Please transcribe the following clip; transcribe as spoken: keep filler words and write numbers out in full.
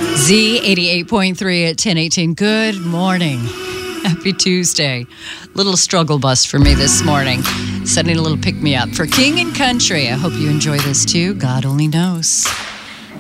Z eighty-eight point three at ten eighteen. Good morning. Happy Tuesday. Little struggle bus for me this morning. Sending a little pick-me-up for King and Country. I hope you enjoy this too. God only knows.